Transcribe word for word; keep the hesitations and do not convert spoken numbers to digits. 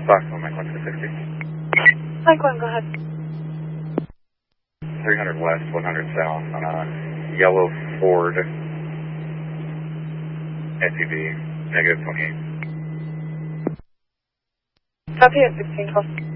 Fox one, Mike one six sixty. Mike one, go ahead. three hundred west, one hundred south on a yellow Ford S U V, negative twenty-eight. Copy at sixteen twelve.